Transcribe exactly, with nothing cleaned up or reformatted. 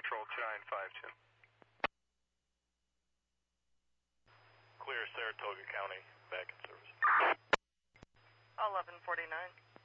Patrol two nine five two. Clear Saratoga County, back in service. eleven forty-nine.